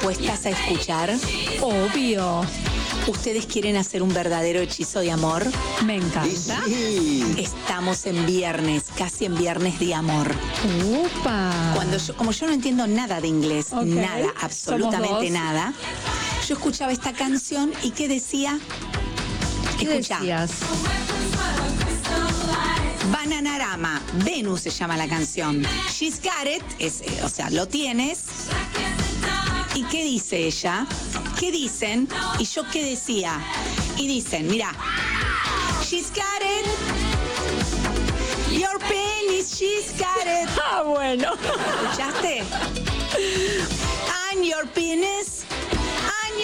dispuestas a escuchar? Obvio. ¿Ustedes quieren hacer un verdadero hechizo de amor? Me encanta. Sí. Estamos en viernes, casi en viernes de amor. Upa. Como yo no entiendo nada de inglés, Ok. nada, Somos absolutamente dos. nada, yo escuchaba esta canción y ¿qué decía? ¿Qué Escuchá. decías? Bananarama, Venus se llama la canción. She's got it, o sea, lo tienes. ¿Y qué dice ella? ¿Qué dicen? ¿Y yo qué decía? Y dicen, mira, she's got it. Your penis, she's got it. Ah, bueno. ¿Escuchaste? And your penis, and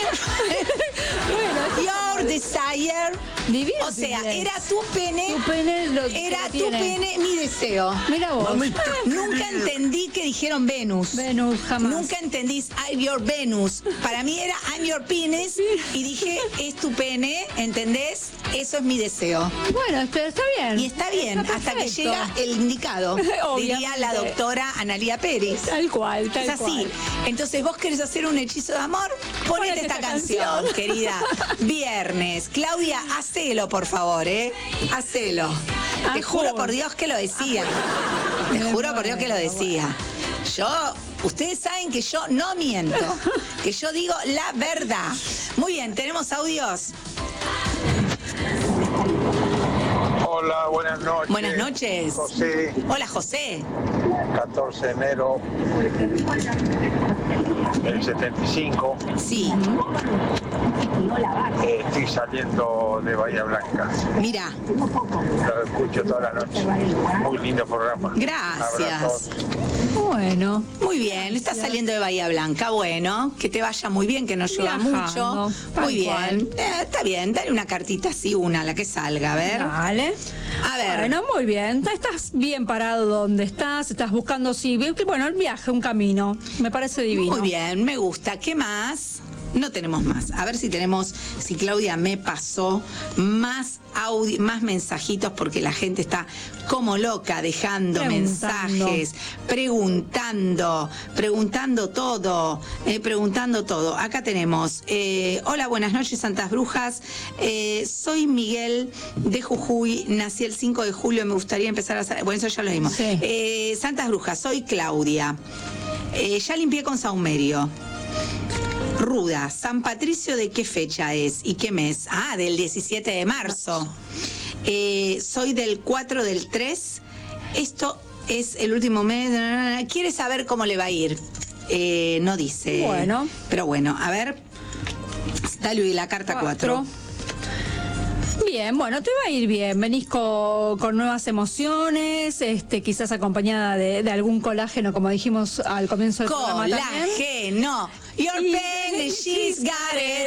your desire. Divino O sea, inglés. era tu pene. Tu pene Era lo tu tiene. pene, mi deseo. Mira vos. Nunca entendí que dijeron Venus. Venus, jamás. Nunca entendí I'm your Venus. Para mí era I'm your penis y dije es tu pene, ¿entendés? Eso es mi deseo. Bueno, pero está bien. Y está bien, Está hasta que perfecto. llega el indicado, diría Obviamente. la doctora Analía Pérez. Tal cual, tal Es así. cual. Entonces, vos querés hacer un hechizo de amor, ponete esta canción, querida. Viernes. Claudia, hacelo, por favor, Hacelo. Te juro por Dios que lo decía. Te juro por Dios que lo decía. Ustedes saben que yo no miento, que yo digo la verdad. Muy bien, ¿tenemos audios? Hola, buenas noches. Buenas noches. José, Hola, José. 14 de enero del 75. Sí, Estoy saliendo de Bahía Blanca. mira, Lo escucho toda la noche. Muy lindo programa. gracias. Abrazos. Bueno. Muy bien, estás saliendo de Bahía Blanca. Bueno, que te vaya muy bien, que no llueva Viajando, mucho. tal Muy cual. bien. Está bien, dale una cartita así, la que salga, a ver. Dale. A ver. Bueno, muy bien. Estás bien parado donde estás buscando, sí. Bueno, el viaje, un camino. Me parece divino. Muy bien, me gusta. ¿Qué más? No tenemos más. A ver si Claudia me pasó más audio, más mensajitos, porque la gente está como loca dejando Preguntando. mensajes, preguntando todo. Acá tenemos, hola, buenas noches, Santas Brujas. Soy Miguel de Jujuy, nací el 5 de julio, me gustaría empezar a hacer... Bueno, eso ya lo vimos. Sí. Santas Brujas, soy Claudia. Ya limpié con saumerio. Ruda, San Patricio, ¿de qué fecha es y qué mes? Ah, del 17 de marzo. Soy del 4 del 3. Esto es el último mes. ¿Quiere saber cómo le va a ir? No dice. Bueno. Pero bueno, a ver. Dale la carta 4. Bien, bueno, te va a ir bien. Venís con nuevas emociones, quizás acompañada de algún colágeno, como dijimos al comienzo del programa también. Colágeno. Your Y- penis, she's got it.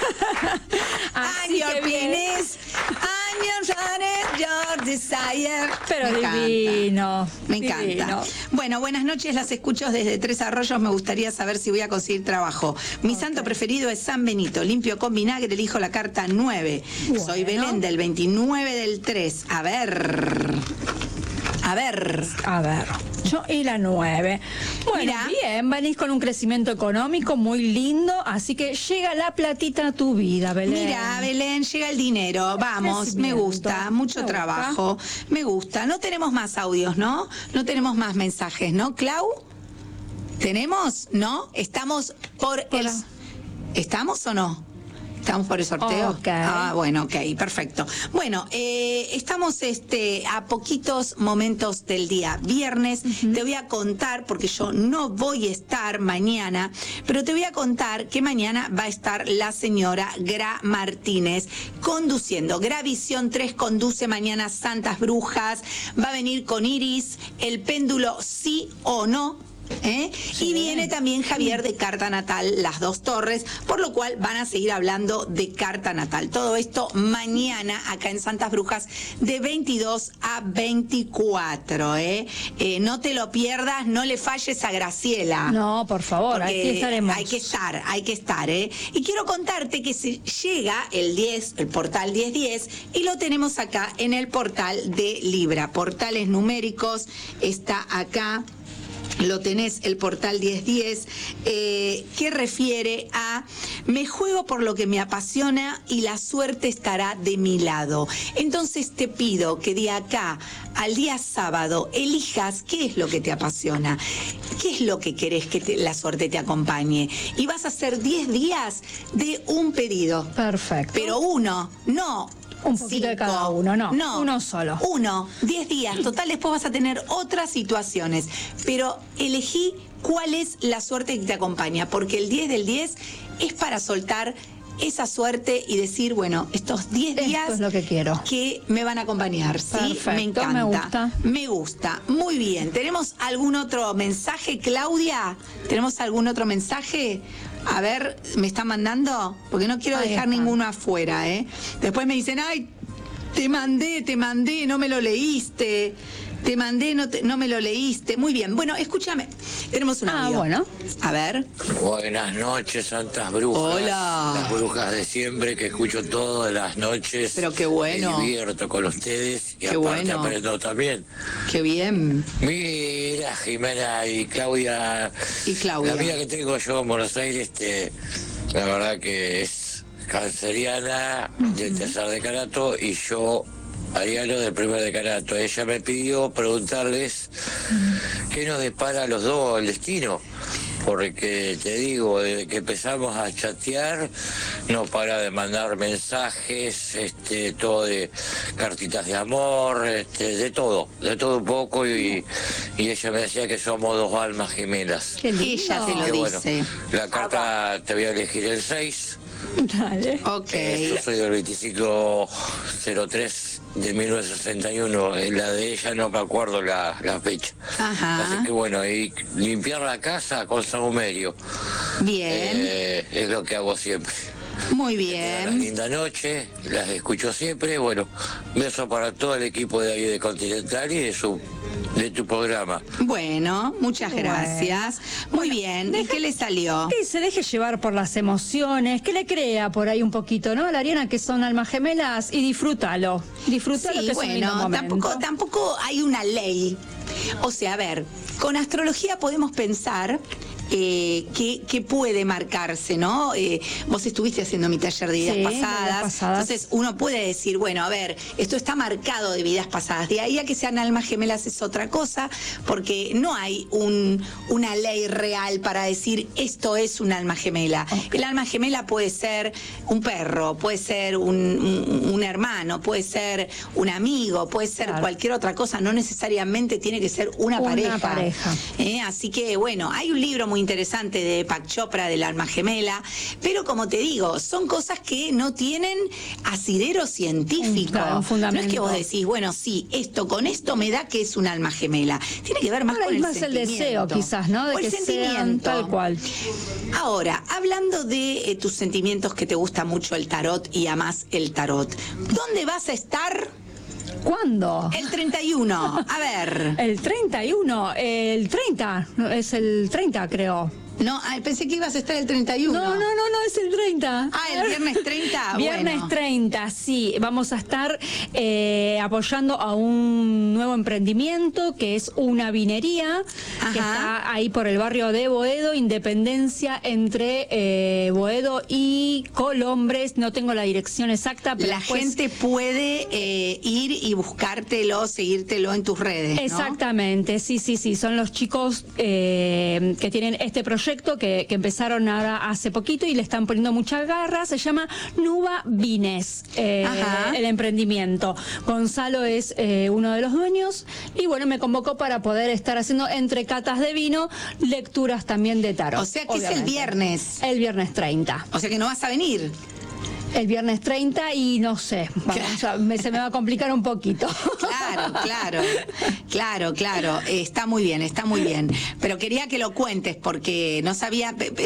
And Así your que bien. penis, and your desire. Pero Me encanta. divino. Me encanta. divino. Bueno, buenas noches, las escucho desde Tres Arroyos. Me gustaría saber si voy a conseguir trabajo. Mi santo preferido es San Benito. Limpio con vinagre, elijo la carta 9. Bueno. Soy Belén del 29 del 3. A ver. A ver, yo y la 9. Bueno, Mira. bien, venís con un crecimiento económico muy lindo, así que llega la platita a tu vida, Belén. Mira, Belén, llega el dinero. Vamos, me Crecimiento. gusta. Mucho Me gusta. trabajo. Me gusta. No tenemos más audios, ¿no? No tenemos más mensajes, ¿no, Clau? ¿Tenemos? ¿No? Estamos por el... ¿Estamos o no? ¿Estamos por el sorteo? Ok. Ah, bueno, ok, perfecto. Bueno, estamos a poquitos momentos del día viernes. Te voy a contar, porque yo no voy a estar mañana, pero te voy a contar que mañana va a estar la señora Gra Martínez conduciendo. Gravisión 3 conduce mañana Santas Brujas. Va a venir con Iris, el péndulo sí o no. Y viene también Javier de Carta Natal, Las Dos Torres, por lo cual van a seguir hablando de Carta Natal. Todo esto mañana acá en Santas Brujas de 22 a 24. No te lo pierdas, no le falles a Graciela. No, por favor, Porque aquí estaremos. hay que estar. Y quiero contarte que se llega el portal 1010, y lo tenemos acá en el portal de Libra. Portales numéricos, está acá. lo tenés, el portal 1010, que refiere a: me juego por lo que me apasiona y la suerte estará de mi lado. Entonces te pido que de acá al día sábado elijas qué es lo que te apasiona, qué es lo que querés que la suerte te acompañe. Y vas a hacer 10 días de un pedido. Perfecto. Pero uno, no un poquito 5, de cada uno, no, uno solo. 10 días. Total, después vas a tener otras situaciones. Pero elegí cuál es la suerte que te acompaña, porque el 10 del 10 es para soltar esa suerte y decir, bueno, estos 10 días esto es lo que quiero, que me van a acompañar. ¿Sí? Perfecto, Me encanta. me gusta. Muy bien. ¿Tenemos algún otro mensaje, Claudia? ¿Tenemos algún otro mensaje? A ver, ¿me están mandando? Porque no quiero dejar ninguno afuera, ¿eh? Después me dicen, ay, te mandé, no me lo leíste. Te mandé, no me lo leíste. Muy bien. Bueno, escúchame. Tenemos un audio. Bueno. A ver. Buenas noches, santas brujas. Hola. Las brujas de siempre, que escucho todas las noches. Pero qué bueno. Me divierto con ustedes y Qué aparte bueno. aprendo también. Qué bien. Mira, Jimena y Claudia. Y Claudia. La amiga que tengo yo en Buenos Aires, la verdad que es canceriana, del tercer decanato, y yo ariano del primer decanato. Ella me pidió preguntarles qué nos depara a los dos el destino, porque te digo, desde que empezamos a chatear no para de mandar mensajes, todo de cartitas de amor, de todo un poco, y ella me decía que somos dos almas gemelas. Qué lindo. Ella te lo Bueno, dice. la carta te voy a elegir el 6. Dale. Ok. Yo soy del 2503 de 1961. La de ella no me acuerdo la fecha. Ajá. Así que bueno, y limpiar la casa con saumerio. Bien. Es lo que hago siempre. Muy Una bien. linda noche, las escucho siempre. Bueno, beso para todo el equipo de ahí de Continental y de tu programa. Bueno, muchas gracias. Muy bien. ¿Y qué le salió? Que se deje llevar por las emociones, que le crea por ahí un poquito, ¿no? A la Ariana, que son almas gemelas, y disfrútalo. Disfrútalo, Sí, que es un lindo bueno, momento. tampoco hay una ley. O sea, a ver, con astrología podemos pensar que puede marcarse, ¿no? Vos estuviste haciendo mi taller de vidas Sí, de pasadas, vidas pasadas. entonces uno puede decir, bueno, a ver, esto está marcado de vidas pasadas, de ahí a que sean almas gemelas es otra cosa, porque no hay una ley real para decir esto es un alma gemela. Okay. El alma gemela puede ser un perro, puede ser un hermano, puede ser un amigo, puede ser Claro. cualquier otra cosa, no necesariamente tiene que ser una pareja. Así que, bueno, hay un libro muy interesante de Deepak Chopra del alma gemela, pero como te digo, son cosas que no tienen asidero científico. Claro, un fundamento. No es que vos decís, bueno, sí, con esto me da que es un alma gemela. Tiene que ver más Ahora con es el más el sentimiento. deseo, quizás, ¿no? De O el que sean sentimiento. tal cual. Ahora, hablando de tus sentimientos, que te gusta mucho el tarot y amás el tarot, ¿dónde vas a estar ¿Cuándo? el 31? A ver. El 31, el 30, no, es el 30 creo. No, pensé que ibas a estar el 31. No, es el 30. Ah, el viernes 30. Viernes bueno. 30, sí. Vamos a estar apoyando a un nuevo emprendimiento que es una vinería que está ahí por el barrio de Boedo, Independencia, entre Boedo y Colombres. No tengo la dirección exacta, pero La después... gente puede ir y buscártelo, seguírtelo en tus redes, ¿no? Exactamente, sí. Son los chicos que tienen este proyecto que empezaron ahora hace poquito y le están poniendo mucha garra. Se llama Nuba Vines, el emprendimiento. Gonzalo es uno de los dueños y bueno, me convocó para poder estar haciendo entre catas de vino, lecturas también de tarot. O sea que obviamente. es el viernes. El viernes 30. O sea que no vas a venir. El viernes 30 y no sé, se me va a complicar un poquito. Claro. Está muy bien. Pero quería que lo cuentes porque no sabía...